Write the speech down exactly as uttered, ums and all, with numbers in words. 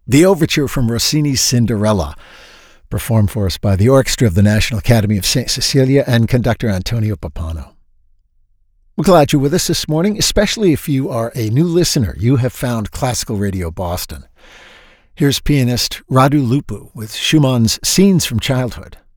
The overture from Rossini's Cinderella, performed for us by the orchestra of the National Academy of Saint Cecilia and conductor Antonio Pappano. We're glad you're with us this morning, especially if you are a new listener. You have found Classical Radio Boston. Here's pianist Radu Lupu with Schumann's Scenes from Childhood.